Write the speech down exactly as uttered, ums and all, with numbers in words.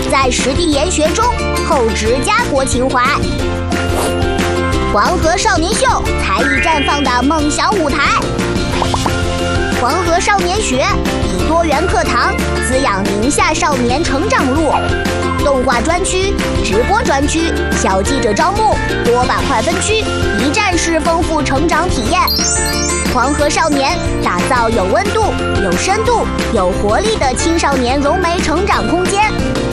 在实地研学中厚植家国情怀。黄河少年秀，才艺绽放的梦想舞台。黄河少年学以多元课堂滋养宁夏少年成长路。动画专区、直播专区、小记者招募、多板块分区，一站式丰富成长体验。黄河少年打造有温度、有深度、有活力的青少年融媒成长空间。